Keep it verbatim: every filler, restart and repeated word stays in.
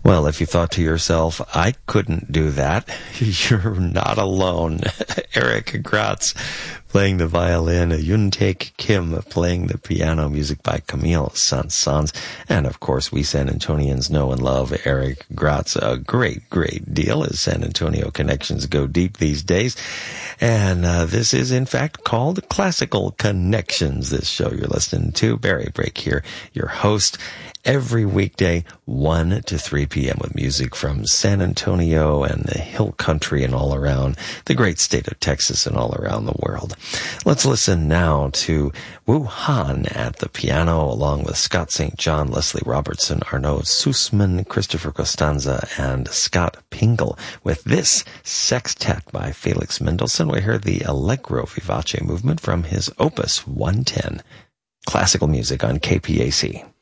Well, if you thought to yourself, I couldn't do that, you're not alone. Eric Gratz playing the violin, Yoon Taek Kim playing the piano, music by Camille Saint-Saëns, and of course we San Antonians know and love Eric Gratz a great, great deal as San Antonio connections go deep these days. And uh, this is in fact called Classical Connections, this show you're listening to. Barry Brake here, your host, every weekday, one to three p.m. with music from San Antonio and the Hill Country and all around the great state of Texas and all around the world. Let's listen now to Wu Han at the piano, along with Scott Saint John, Leslie Robertson, Arnaud Sussman, Christopher Costanza, and Scott Pingle with this sextet by Felix Mendelssohn. We heard the Allegro Vivace movement from his Opus one ten. Classical music on K P A C.